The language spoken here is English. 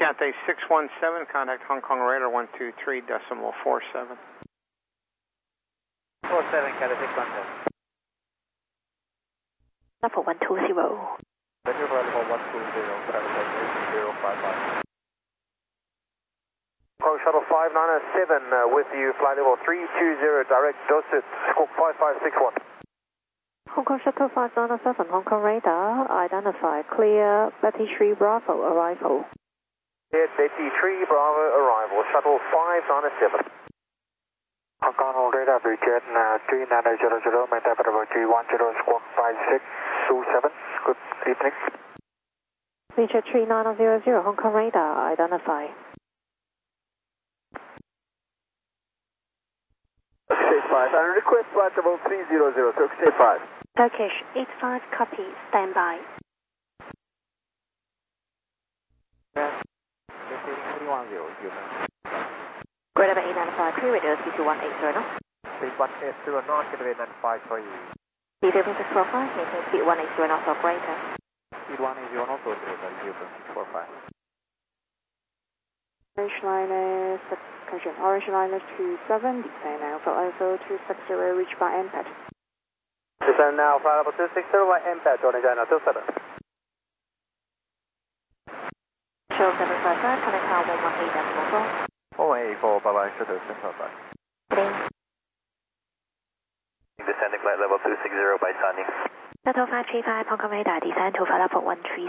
Cathay 617, contact Hong Kong radar 123.47. 47, Cathay 617. Level 120. Venue for level 120, traffic 055. Hong Kong Shuttle 597 with you, flight level 320, direct Dorset, squawk 5561. Hong Kong Shuttle 597, Hong Kong radar, identify, clear, Betty 3 Bravo, arrival. Clear, Betty 3 Bravo, arrival, Shuttle 597. Hong Kong radar, Bridget 3900, maintain level 310, squawk 5627, good evening. Bridget 3900, Hong Kong radar, identify. State 5, and request flight level 300, Turkish State 5. Turkish 85, copy, stand by. Greater than 895, clear radio speed 2180 knots, Gateway 95 for you. Speed 645, maintain speed 180 knots or greater. Speed 180 knots or greater, 645. Orange liner, correction, Orange liner 27, descend now for ISO 260, reach by impact. Descend now, flight level 260 by impact, Orange liner 27. Show 755, connect tower 118.4. 184, bye-bye, Shuttle 755. Descending flight level 260 by Sunny. Shuttle 535, Hong Kong radar, descend to flight level 130.